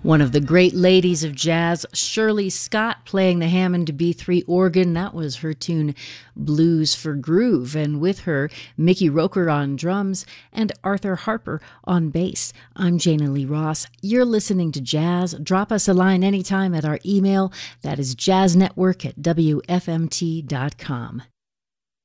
One of the great ladies of jazz, Shirley Scott, playing the Hammond B3 organ. That was her tune Blues for Groove. And with her, Mickey Roker on drums and Arthur Harper on bass. I'm Jana Lee Ross. You're listening to Jazz. Drop us a line anytime at our email. That is jazznetwork@wfmt.com.